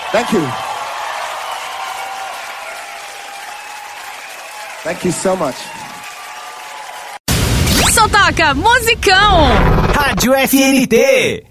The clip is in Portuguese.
Thank you. Thank you so much. Só toca musicão. Rádio FNT.